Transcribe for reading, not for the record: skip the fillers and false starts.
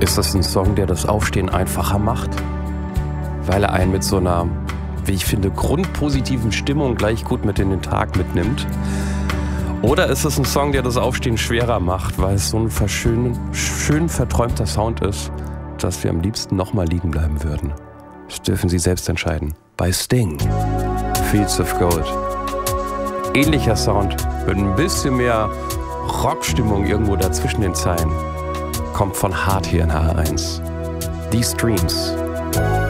Ist das ein Song, der das Aufstehen einfacher macht? Weil er einen mit so einer, wie ich finde, grundpositiven Stimmung gleich gut mit in den Tag mitnimmt? Oder ist es ein Song, der das Aufstehen schwerer macht, weil es so ein schön verträumter Sound ist, dass wir am liebsten nochmal liegen bleiben würden? Das dürfen Sie selbst entscheiden. Bei Sting, Fields of Gold. Ähnlicher Sound, mit ein bisschen mehr Rockstimmung irgendwo dazwischen den Zeilen. Kommt von Hart hier in HR1. Die Streams.